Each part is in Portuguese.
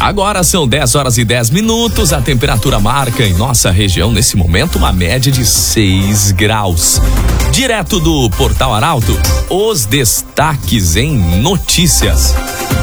Agora são 10h10, a temperatura marca em nossa região nesse momento uma média de 6 graus. Direto do Portal Arauto, os destaques em notícias.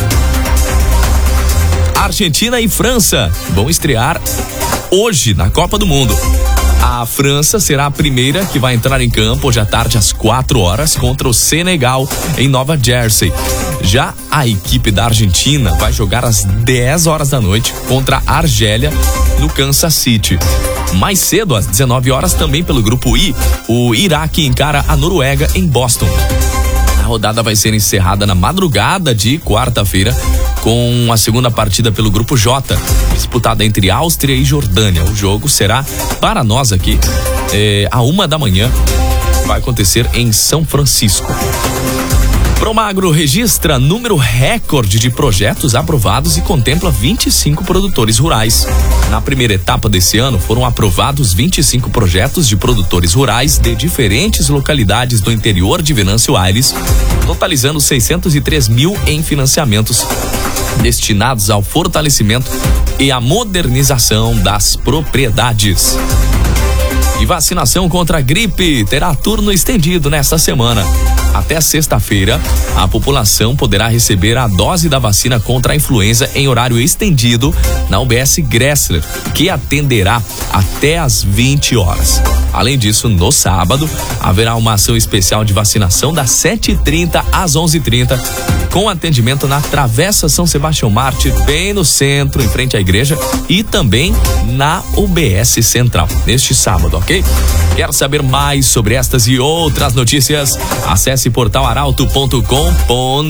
Argentina e França vão estrear hoje na Copa do Mundo. A França será a primeira que vai entrar em campo hoje à tarde às 4h contra o Senegal em Nova Jersey. Já a equipe da Argentina vai jogar às 10h da noite contra a Argélia no Kansas City. Mais cedo, às 19h, também pelo grupo I, o Iraque encara a Noruega em Boston. A rodada vai ser encerrada na madrugada de quarta-feira com a segunda partida pelo grupo J, disputada entre Áustria e Jordânia. O jogo será para nós aqui à 1h, vai acontecer em São Francisco. Promagro registra número recorde de projetos aprovados e contempla 25 produtores rurais. Na primeira etapa desse ano, foram aprovados 25 projetos de produtores rurais de diferentes localidades do interior de Venâncio Aires, totalizando 603 mil em financiamentos destinados ao fortalecimento e à modernização das propriedades. E vacinação contra a gripe terá turno estendido nesta semana. Até sexta-feira, a população poderá receber a dose da vacina contra a influenza em horário estendido na UBS Gressler, que atenderá até às 20h. Além disso, no sábado, haverá uma ação especial de vacinação das 7h30 às 11h30, com atendimento na Travessa São Sebastião Mártir, bem no centro, em frente à igreja, e também na UBS Central, neste sábado, ok? Quer saber mais sobre estas e outras notícias? Acesse portalarauto.com.br.